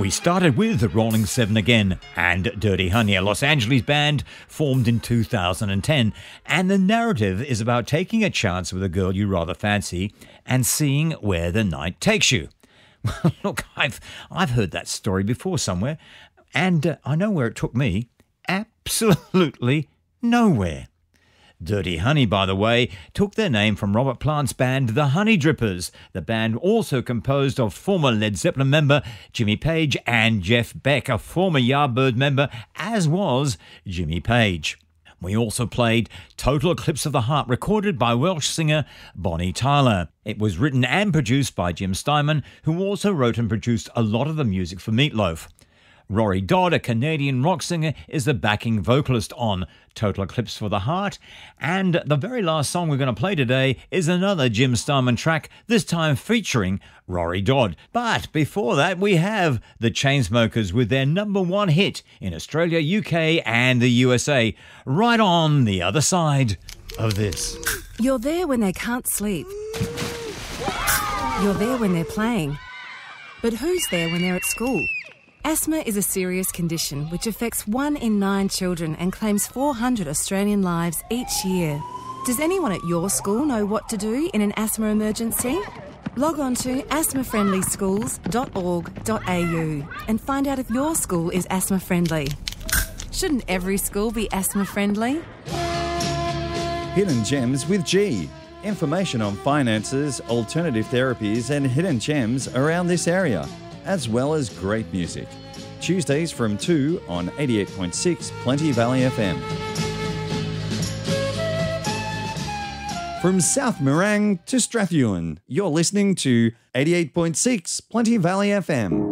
We started with the Rolling Seven again and Dirty Honey, a Los Angeles band formed in 2010. And the narrative is about taking a chance with a girl you rather fancy and seeing where the night takes you. Well, look, I've heard that story before somewhere, and I know where it took me. Absolutely nowhere. Dirty Honey, by the way, took their name from Robert Plant's band, the Honey Drippers, the band also composed of former Led Zeppelin member Jimmy Page and Jeff Beck, a former Yardbird member, as was Jimmy Page. We also played Total Eclipse of the Heart, recorded by Welsh singer Bonnie Tyler. It was written and produced by Jim Steinman, who also wrote and produced a lot of the music for Meat Loaf. Rory Dodd, a Canadian rock singer, is the backing vocalist on Total Eclipse for the Heart. And the very last song we're going to play today is another Jim Steinman track, this time featuring Rory Dodd. But before that, we have the Chainsmokers with their #1 hit in Australia, UK and the USA, right on the other side of this. You're there when they can't sleep. You're there when they're playing. But who's there when they're at school? Asthma is a serious condition which affects 1 in 9 children and claims 400 Australian lives each year. Does anyone at your school know what to do in an asthma emergency? Log on to asthmafriendlyschools.org.au and find out if your school is asthma friendly. Shouldn't every school be asthma friendly? Hidden Gems with G. Information on finances, alternative therapies and hidden gems around this area, as well as great music. Tuesdays from 2 on 88.6 Plenty Valley FM. From South Morang to Strathewen, you're listening to 88.6 Plenty Valley FM.